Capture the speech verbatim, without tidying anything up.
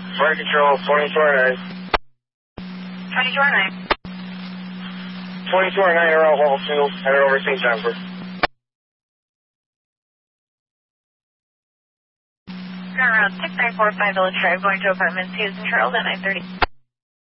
Fire control, twenty-two oh nine. twenty-two oh nine. twenty-two oh nine, around Hall two, headed over Saint John's. Around six nine four five Village Drive, going to apartment Susan Charles at nine thirty.